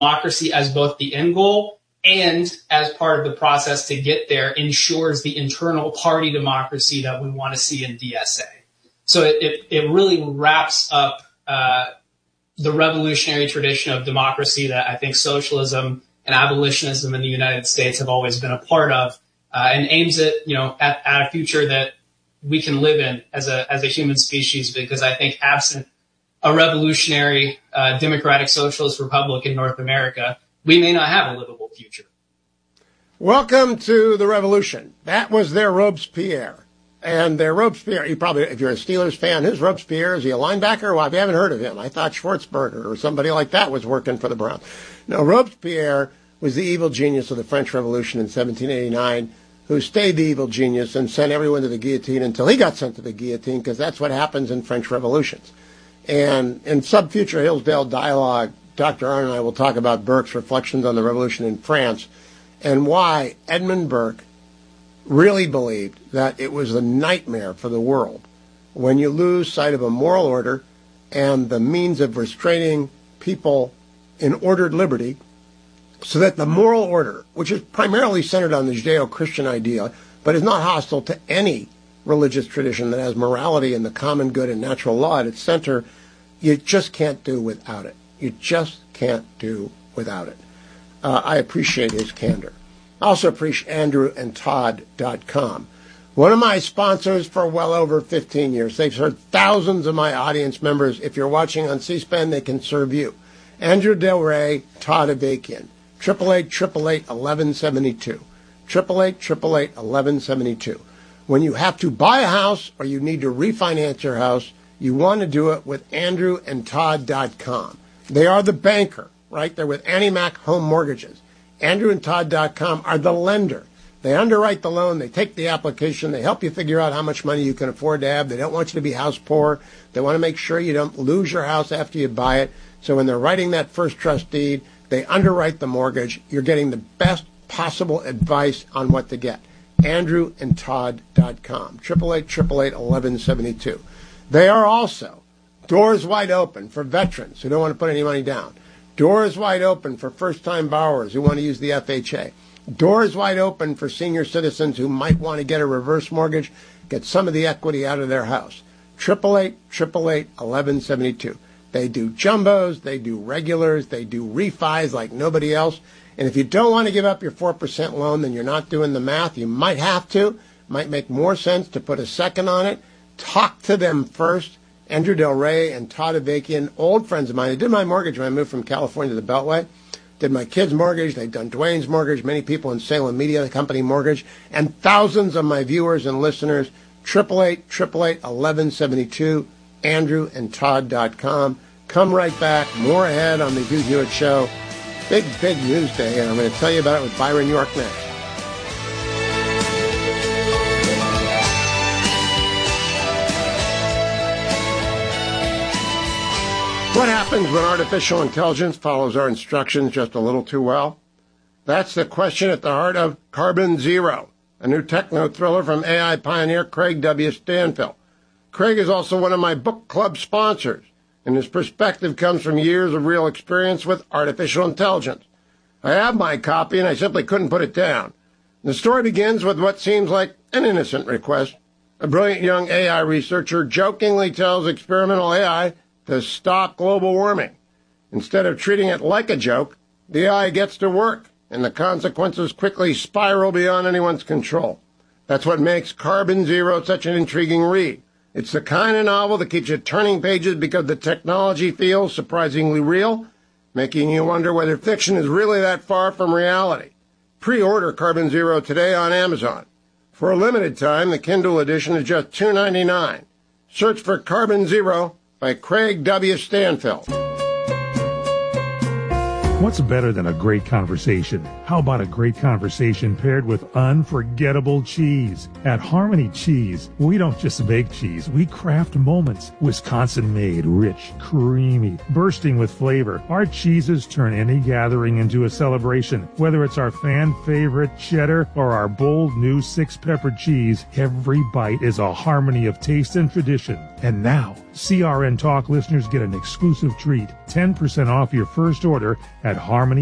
democracy as both the end goal and as part of the process to get there ensures the internal party democracy that we want to see in DSA. So it really wraps up the revolutionary tradition of democracy that I think socialism and abolitionism in the United States have always been a part of, and aims at a future that we can live in as a human species, because I think absent a revolutionary democratic socialist republic in North America, we may not have a livable future. Welcome to the revolution. That was their Robespierre. And their Robespierre, you probably, if you're a Steelers fan, who's Robespierre? Is he a linebacker? Well, if you haven't heard of him, I thought Schwartzberger or somebody like that was working for the Browns. No, Robespierre was the evil genius of the French Revolution in 1789, who stayed the evil genius and sent everyone to the guillotine until he got sent to the guillotine, because that's what happens in French revolutions. And in Sub-Future Hillsdale Dialogue, Dr. Arnn and I will talk about Burke's reflections on the revolution in France and why Edmund Burke really believed that it was a nightmare for the world when you lose sight of a moral order and the means of restraining people in ordered liberty, so that the moral order, which is primarily centered on the Judeo-Christian idea, but is not hostile to any religious tradition that has morality and the common good and natural law at its center, you just can't do without it. You just can't do without it. I appreciate his candor. I also appreciate AndrewandTodd.com. One of my sponsors for well over 15 years. They've served thousands of my audience members. If you're watching on C-SPAN, they can serve you. Andrew Del Rey, Todd Avakian. 888-888-1172. 888-888-1172. When you have to buy a house or you need to refinance your house, you want to do it with AndrewandTodd.com. They are the banker, right? They're with Annie Mac Home Mortgages. AndrewandTodd.com are the lender. They underwrite the loan. They take the application. They help you figure out how much money you can afford to have. They don't want you to be house poor. They want to make sure you don't lose your house after you buy it. So when they're writing that first trust deed, they underwrite the mortgage. You're getting the best possible advice on what to get. AndrewandTodd.com. 888-888-1172. They are also doors wide open for veterans who don't want to put any money down. Doors wide open for first-time borrowers who want to use the FHA. Doors wide open for senior citizens who might want to get a reverse mortgage, get some of the equity out of their house. 888-888-1172. They do jumbos, they do regulars, they do refis like nobody else. And if you don't want to give up your 4% loan, then you're not doing the math. You might have to. Might make more sense to put a second on it. Talk to them first. Andrew Del Rey and Todd Avakian, old friends of mine. They did my mortgage when I moved from California to the Beltway. Did my kids' mortgage. They've done Dwayne's mortgage. Many people in Salem Media Company mortgage. And thousands of my viewers and listeners. 888-888-1172. AndrewandTodd.com. Come right back. More ahead on the Hugh Hewitt Show. Big news day, and I'm going to tell you about it with Byron York next. What happens when artificial intelligence follows our instructions just a little too well? That's the question at the heart of Carbon Zero, a new techno thriller from AI pioneer Craig W. Stanfill. Craig is also one of my book club sponsors, and his perspective comes from years of real experience with artificial intelligence. I have my copy, and I simply couldn't put it down. The story begins with what seems like an innocent request. A brilliant young AI researcher jokingly tells experimental AI to stop global warming. Instead of treating it like a joke, the AI gets to work, and the consequences quickly spiral beyond anyone's control. That's what makes Carbon Zero such an intriguing read. It's the kind of novel that keeps you turning pages because the technology feels surprisingly real, making you wonder whether fiction is really that far from reality. Pre-order Carbon Zero today on Amazon. For a limited time, the Kindle edition is just $2.99. Search for Carbon Zero by Craig W. Stanfill. What's better than a great conversation? How about a great conversation paired with unforgettable cheese? At Harmony Cheese, we don't just make cheese, we craft moments. Wisconsin-made, rich, creamy, bursting with flavor. Our cheeses turn any gathering into a celebration. Whether it's our fan-favorite cheddar or our bold new 6-pepper cheese, every bite is a harmony of taste and tradition. And now, CRN Talk listeners get an exclusive treat, 10% off your first order at at Harmony